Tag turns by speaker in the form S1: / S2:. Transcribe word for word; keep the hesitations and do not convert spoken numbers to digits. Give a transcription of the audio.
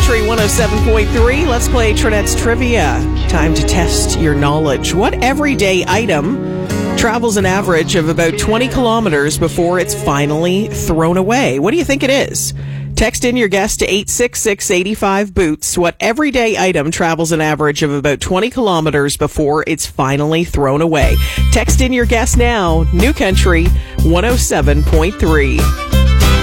S1: Country one oh seven point three. Let's play Trinette's Trivia. Time to test your knowledge. What everyday item travels an average of about twenty kilometers before it's finally thrown away? What do you think it is? Text in your guess to eight six six, eight five, boots. What everyday item travels an average of about twenty kilometers before it's finally thrown away? Text in your guess now. New Country one oh seven point three.